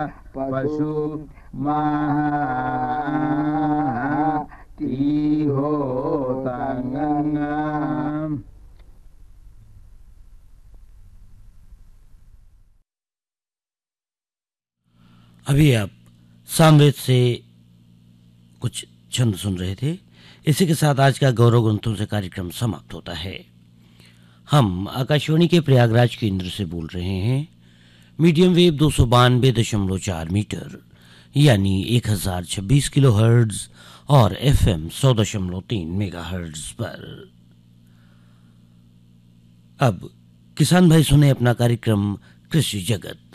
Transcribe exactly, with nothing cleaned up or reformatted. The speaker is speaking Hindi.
पशु माती हो तंग। अभी आप सामवेद से कुछ छंद सुन रहे थे। इसी के साथ आज का गौरव ग्रंथों से कार्यक्रम समाप्त होता है। हम आकाशवाणी के प्रयागराज केंद्र से बोल रहे हैं। मीडियम वेव दो सौ बानवे दशमलव चार मीटर यानी एक हजार छब्बीस किलो हर्ट्ज और एफ एम सौ दशमलव तीन मेगा हर्ट्ज पर। अब किसान भाई सुने अपना कार्यक्रम कृषि जगत।